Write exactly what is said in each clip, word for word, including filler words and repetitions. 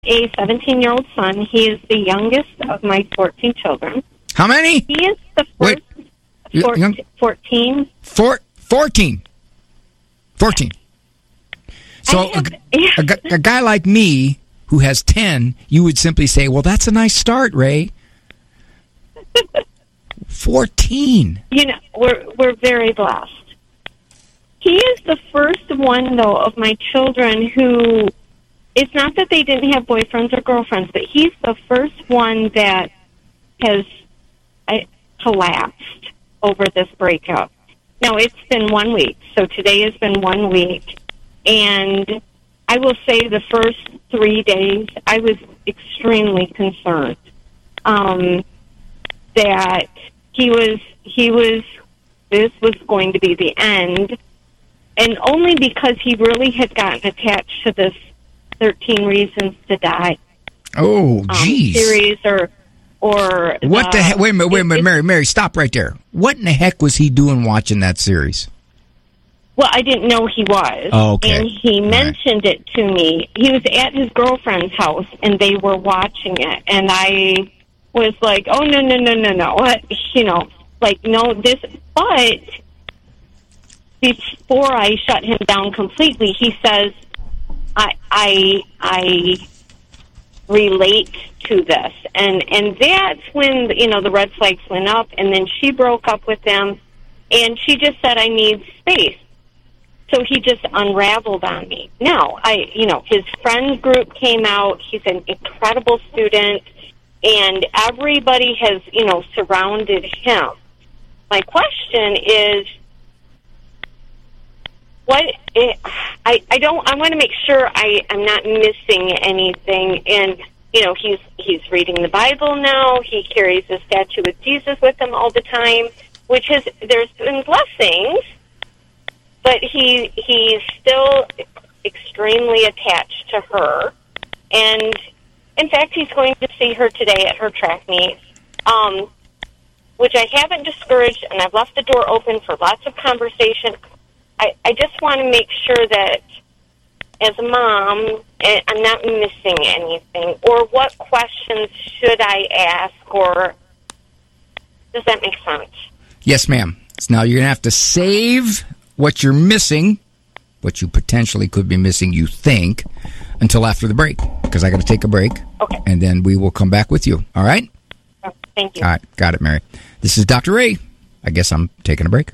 a seventeen-year-old son. He is the youngest of my fourteen children. How many? He is the first. Wait, four, young? fourteen. Four, fourteen. fourteen. So have, a, a, a guy like me who has ten, you would simply say, well, that's a nice start, Ray. fourteen. You know, we're we're very blessed. He is the first one, though, of my children who, it's not that they didn't have boyfriends or girlfriends, but he's the first one that has uh, collapsed over this breakup. Now, it's been one week, so today has been one week, and I will say the first three days, I was extremely concerned um, that he was, he was, this was going to be the end, and only because he really had gotten attached to this thirteen Reasons to Die Oh, geez. um, series, or or what the, the heck? Wait a minute, wait a minute, it, Mary, Mary, stop right there. What in the heck was he doing watching that series? Well, I didn't know he was. Oh, okay. And he mentioned it to me. He was at his girlfriend's house, and they were watching it. And I was like, oh, no, no, no, no, no. What? You know, like, no, this. But before I shut him down completely, he says, I, I, I relate to this. And, and that's when, you know, the red flags went up, and then she broke up with him, and she just said, I need space. So he just unraveled on me. Now, I, you know, his friend group came out. He's an incredible student, and everybody has, you know, surrounded him. My question is, what? It, I I don't. I want to make sure I I'm not missing anything. And you know, he's he's reading the Bible now. He carries a statue of Jesus with him all the time, which has there's been blessings. But he he's still extremely attached to her, and in fact, he's going to see her today at her track meet, um, which I haven't discouraged, and I've left the door open for lots of conversation. I, I just want to make sure that as a mom, I'm not missing anything, or what questions should I ask, or does that make sense? Yes, ma'am. So now you're going to have to save what you're missing, what you potentially could be missing, you think, until after the break, because I got to take a break. Okay. And then we will come back with you. All right? Okay, thank you. All right. Got it, Mary. This is Doctor Ray. I guess I'm taking a break.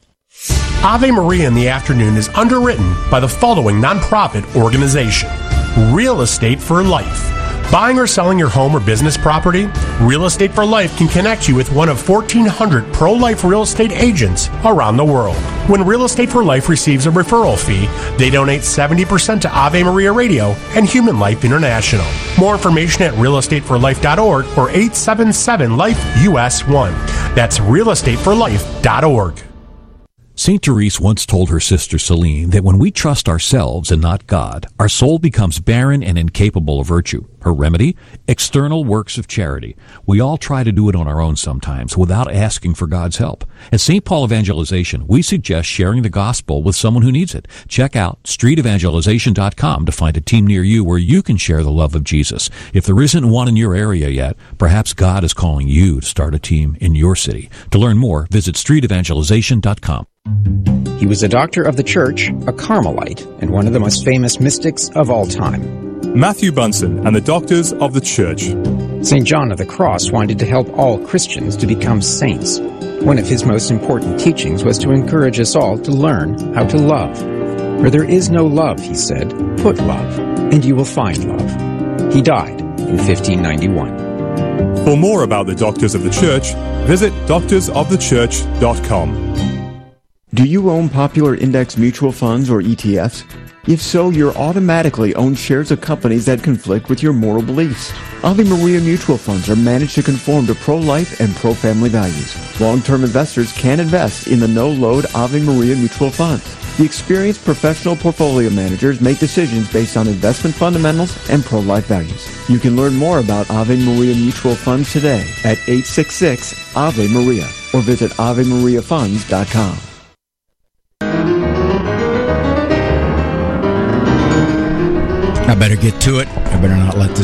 Ave Maria in the Afternoon is underwritten by the following nonprofit organization: Real Estate for Life. Buying or selling your home or business property? Real Estate for Life can connect you with one of fourteen hundred pro-life real estate agents around the world. When Real Estate for Life receives a referral fee, they donate seventy percent to Ave Maria Radio and Human Life International. More information at real estate for life dot org or eight seven seven life U S one. That's real estate for life dot org. Saint Therese once told her sister Celine that when we trust ourselves and not God, our soul becomes barren and incapable of virtue. Her remedy? External works of charity. We all try to do it on our own sometimes without asking for God's help. At Saint Paul Evangelization, we suggest sharing the gospel with someone who needs it. Check out street evangelization dot com to find a team near you where you can share the love of Jesus. If there isn't one in your area yet, perhaps God is calling you to start a team in your city. To learn more, visit street evangelization dot com. He was a doctor of the church, a Carmelite, and one of the most famous mystics of all time. Matthew Bunson and the Doctors of the Church. Saint John of the Cross wanted to help all Christians to become saints. One of his most important teachings was to encourage us all to learn how to love. Where there is no love, he said, put love, and you will find love. He died in fifteen ninety-one. For more about the Doctors of the Church, visit doctors of the church dot com. Do you own popular index mutual funds or E T Fs? If so, you're automatically own shares of companies that conflict with your moral beliefs. Ave Maria mutual funds are managed to conform to pro-life and pro-family values. Long-term investors can invest in the no-load Ave Maria mutual funds. The experienced professional portfolio managers make decisions based on investment fundamentals and pro-life values. You can learn more about Ave Maria mutual funds today at eight six six Ave Maria or visit ave maria funds dot com. I better get to it. I better not let this